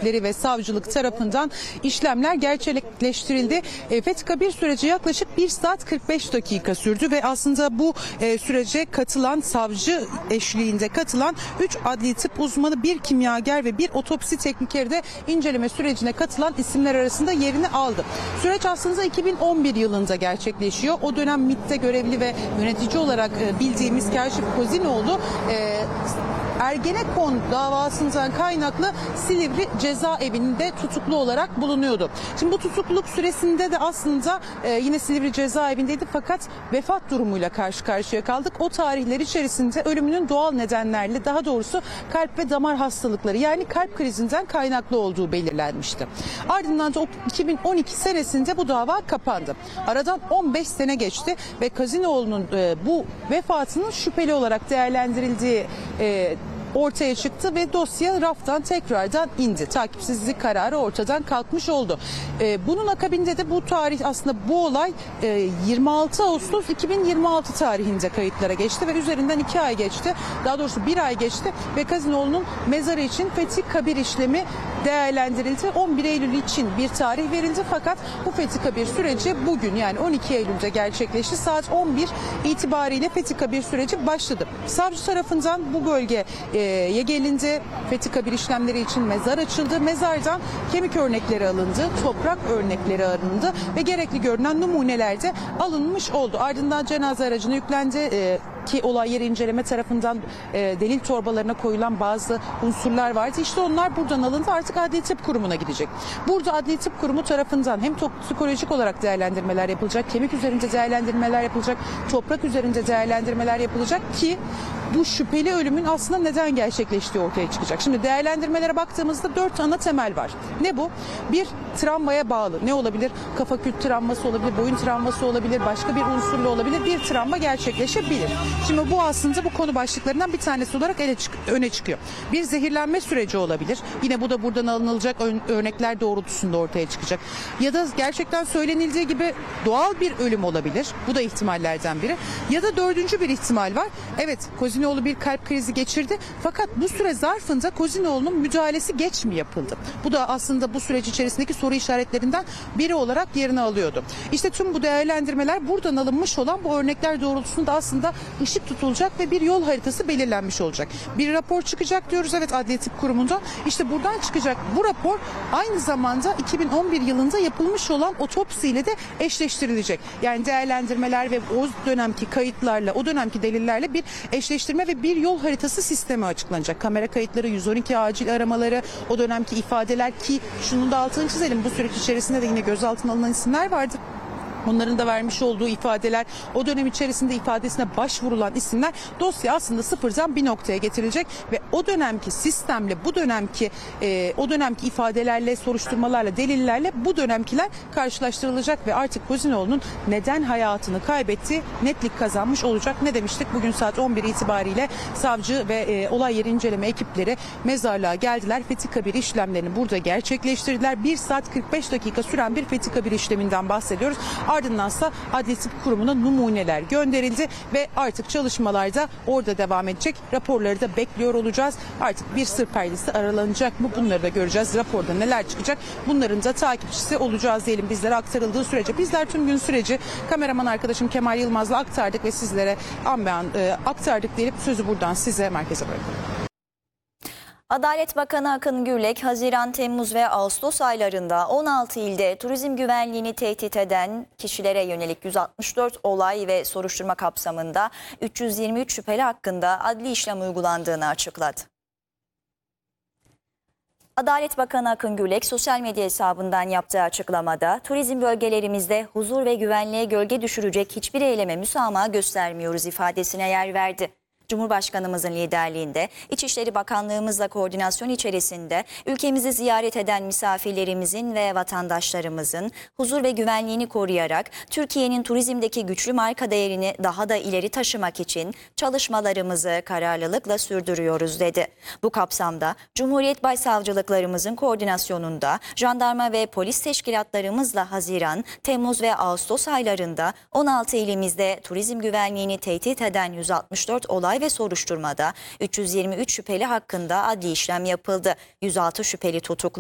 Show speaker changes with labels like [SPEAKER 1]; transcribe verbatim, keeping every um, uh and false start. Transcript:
[SPEAKER 1] ekipleri ve savcılık tarafından işlemler gerçekleştirildi. E, Fethi Kabir süreci yaklaşık bir saat kırk beş dakika sürdü ve aslında bu e, sürece katılan, savcı eşliğinde katılan üç adli tıp uzmanı, bir kimyager ve bir otopsi teknikeri de inceleme sürecine katılan isimler arasında yerini aldı. Süreç aslında iki bin on bir yılında gerçekleşiyor. O dönem MİT'te görevli ve yönetici olarak e, bildiğimiz Kaşif Kozinoğlu e, Ergenekon davasından kaynaklı Silivri cezaevinde tutuklu olarak bulunuyordu. Şimdi bu tutukluluk süresinde de aslında e, yine Silivri cezaevindeydi fakat vefat durumuyla karşı karşıya kaldık. O tarihler içerisinde ölümünün doğal nedenlerle, daha doğrusu kalp ve damar hastalıkları, yani kalp krizinden kaynaklı olduğu belirlenmişti. Ardından da o iki bin on iki senesinde bu dava kapandı. Aradan on beş sene geçti ve Kozinoğlu'nun e, bu vefatının şüpheli olarak değerlendirildiği e, ortaya çıktı ve dosya raftan tekrardan indi. Takipsizlik kararı ortadan kalkmış oldu. Ee, bunun akabinde de bu tarih, aslında bu olay e, yirmi altı Ağustos iki bin yirmi altı tarihinde kayıtlara geçti ve üzerinden iki ay geçti. Daha doğrusu bir ay geçti ve Kozinoğlu'nun mezarı için Fethi Kabir işlemi değerlendirildi. on bir Eylül için bir tarih verildi fakat bu Fethi Kabir süreci bugün, yani on iki Eylül'de gerçekleşti. Saat on bir itibariyle Fethi Kabir süreci başladı. Savcı tarafından bu bölge e, ye gelindi. Fethi Kabir işlemleri için mezar açıldı. Mezardan kemik örnekleri alındı, toprak örnekleri alındı ve gerekli görünen numuneler de alınmış oldu. Ardından cenaze aracına yüklendi. E, ki olay yeri inceleme tarafından e, delil torbalarına koyulan bazı unsurlar vardı. İşte onlar buradan alındı. Artık Adli Tıp Kurumu'na gidecek. Burada Adli Tıp Kurumu tarafından hem toksikolojik olarak değerlendirmeler yapılacak, kemik üzerinde değerlendirmeler yapılacak, toprak üzerinde değerlendirmeler yapılacak ki bu şüpheli ölümün aslında neden gerçekleştiği ortaya çıkacak. Şimdi değerlendirmelere baktığımızda dört ana temel var. Ne bu? Bir, travmaya bağlı. Ne olabilir? Kafa küt travması olabilir, boyun travması olabilir, başka bir unsurlu olabilir. Bir travma gerçekleşebilir. Şimdi bu aslında bu konu başlıklarından bir tanesi olarak ele çık öne çıkıyor. Bir zehirlenme süreci olabilir. Yine bu da buradan alınılacak örnekler doğrultusunda ortaya çıkacak. Ya da gerçekten söylenildiği gibi doğal bir ölüm olabilir. Bu da ihtimallerden biri. Ya da dördüncü bir ihtimal var. Evet, Kozinoğlu bir kalp krizi geçirdi. Fakat bu süre zarfında Kozinoğlu'nun müdahalesi geç mi yapıldı? Bu da aslında bu süreç içerisindeki soru işaretlerinden biri olarak yerini alıyordu. İşte tüm bu değerlendirmeler, buradan alınmış olan bu örnekler doğrultusunda aslında ışık tutulacak ve bir yol haritası belirlenmiş olacak. Bir rapor çıkacak diyoruz, evet, Adli Tıp Kurumu'nda. İşte buradan çıkacak bu rapor aynı zamanda iki bin on bir yılında yapılmış olan otopsiyle de eşleştirilecek. Yani değerlendirmeler ve o dönemki kayıtlarla, o dönemki delillerle bir eşleştirme ve bir yol haritası sistemi açıklanacak. Kamera kayıtları, yüz on iki acil aramaları, o dönemki ifadeler, ki şunun da altını çizelim, bu süreç içerisinde de yine gözaltına alınan isimler vardı. Onların da vermiş olduğu ifadeler, o dönem içerisinde ifadesine başvurulan isimler, dosya aslında sıfırdan bir noktaya getirilecek ve o dönemki sistemle, bu dönemki e, o dönemki ifadelerle, soruşturmalarla, delillerle bu dönemkiler karşılaştırılacak ve artık Kozinoğlu'nun neden hayatını kaybettiği netlik kazanmış olacak. Ne demiştik? Bugün saat on bir itibariyle savcı ve e, olay yeri inceleme ekipleri mezarlığa geldiler. Fethi Kabir işlemlerini burada gerçekleştirdiler. bir saat kırk beş dakika süren bir Fethi Kabir işleminden bahsediyoruz. Ardındansa Adli Tıp Kurumu'na numuneler gönderildi ve artık çalışmalar da orada devam edecek. Raporları da bekliyor olacağız. Artık bir sır perdesi aralanacak mı? Bunları da göreceğiz. Raporda neler çıkacak? Bunların da takipçisi olacağız diyelim, bizlere aktarıldığı sürece. Bizler tüm gün süreci kameraman arkadaşım Kemal Yılmaz'la aktardık ve sizlere an be an e, aktardık diyelim. Sözü buradan size, merkeze bırakalım.
[SPEAKER 2] Adalet Bakanı Akın Gürlek, Haziran, Temmuz ve Ağustos aylarında on altı ilde turizm güvenliğini tehdit eden kişilere yönelik yüz altmış dört olay ve soruşturma kapsamında üç yüz yirmi üç şüpheli hakkında adli işlem uygulandığını açıkladı. Adalet Bakanı Akın Gürlek sosyal medya hesabından yaptığı açıklamada, turizm bölgelerimizde huzur ve güvenliğe gölge düşürecek hiçbir eyleme müsamaha göstermiyoruz ifadesine yer verdi. Cumhurbaşkanımızın liderliğinde İçişleri Bakanlığımızla koordinasyon içerisinde ülkemizi ziyaret eden misafirlerimizin ve vatandaşlarımızın huzur ve güvenliğini koruyarak Türkiye'nin turizmdeki güçlü marka değerini daha da ileri taşımak için çalışmalarımızı kararlılıkla sürdürüyoruz dedi. Bu kapsamda Cumhuriyet Başsavcılıklarımızın koordinasyonunda jandarma ve polis teşkilatlarımızla Haziran, Temmuz ve Ağustos aylarında on altı ilimizde turizm güvenliğini tehdit eden yüz altmış dört olay ve soruşturmada üç yüz yirmi üç şüpheli hakkında adli işlem yapıldı. yüz altı şüpheli tutuklu